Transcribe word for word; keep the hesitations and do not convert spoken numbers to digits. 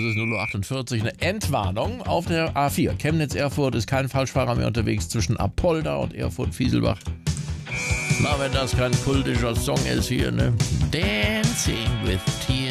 ist null Uhr achtundvierzig, eine Entwarnung auf der A vier. Chemnitz-Erfurt ist kein Falschfahrer mehr unterwegs zwischen Apolda und Erfurt-Fieselbach. Na, wenn das kein kultischer Song ist hier, ne? Dancing with Tears.